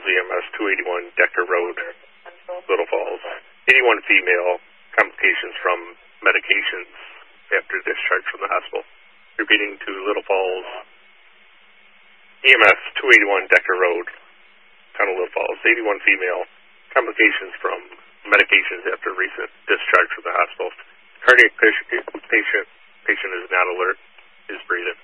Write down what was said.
EMS 281 Decker Road, Little Falls. 81 female, complications from medications after discharge from the hospital. Repeating to Little Falls, EMS 281 Decker Road, Town of Little Falls. 81 female, complications from medications after recent discharge from the hospital. Cardiac patient is not alert, is breathing.